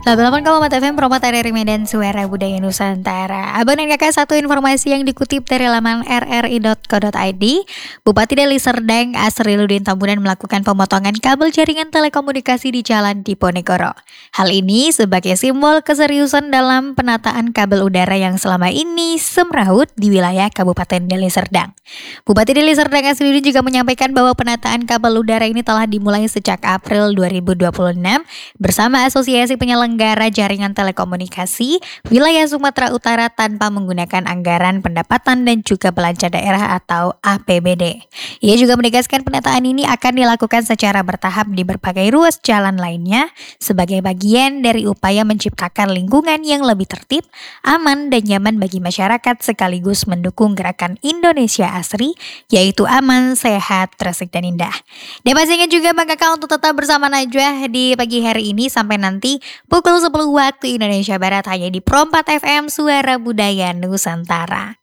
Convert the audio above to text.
88,4 FM Promoter dari Medan Suara Budaya Nusantara. Abang dan kakak, satu informasi yang dikutip dari laman rri.co.id. Bupati Deli Serdang Asriluddin Tambunan melakukan pemotongan kabel jaringan telekomunikasi di Jalan Diponegoro. Hal ini sebagai simbol keseriusan dalam penataan kabel udara yang selama ini semrawut di wilayah Kabupaten Deli Serdang. Bupati Deli Serdang Asriluddin juga menyampaikan bahwa penataan kabel udara ini telah dimulai sejak April 2026 bersama Asosiasi Penyelenggara Jaringan Telekomunikasi Wilayah Sumatera Utara tanpa menggunakan anggaran pendapatan dan juga belanja daerah atau APBD. Ia juga menegaskan penataan ini akan dilakukan secara bertahap di berbagai ruas jalan lainnya sebagai bagian dari upaya menciptakan lingkungan yang lebih tertib, aman, dan nyaman bagi masyarakat sekaligus mendukung gerakan Indonesia Asri, yaitu aman, sehat, terasik, dan indah. Dan masih ingat juga Bang Kakak untuk tetap bersama Najwa di pagi hari ini sampai nanti pukul 10 waktu Indonesia Barat hanya di Pro 4 FM Suara Budaya Nusantara.